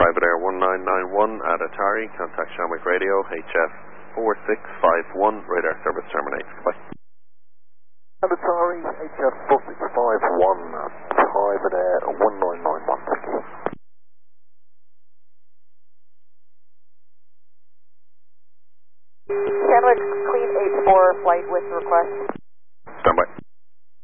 Private Air 1991 at Atari, contact Shamwick Radio, HF 4651, radar service terminates. Goodbye. And Atari, HF 4651, Private Air 1991, thank you. Sandwich, Clean 84, flight with request.